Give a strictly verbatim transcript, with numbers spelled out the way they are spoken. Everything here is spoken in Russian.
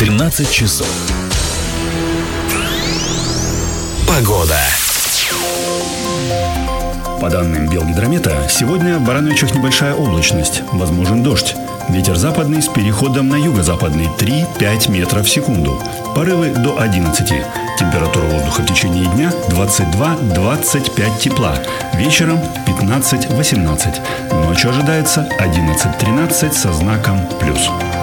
тринадцать часов. Погода. По данным Белгидромета, сегодня в Барановичах небольшая облачность, возможен дождь. Ветер западный с переходом на юго-западный три-пять метров в секунду. Порывы до одиннадцати. Температура воздуха в течение дня двадцать два - двадцать пять тепла. Вечером пятнадцать - восемнадцать. Ночью ожидается одиннадцать - тринадцать со знаком плюс.